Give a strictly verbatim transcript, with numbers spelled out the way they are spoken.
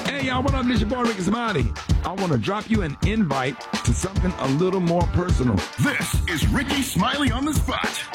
Hey, y'all, what up? This your boy, Ricky Smiley. I want to drop you an invite to something a little more personal. This is Ricky Smiley on the Spot.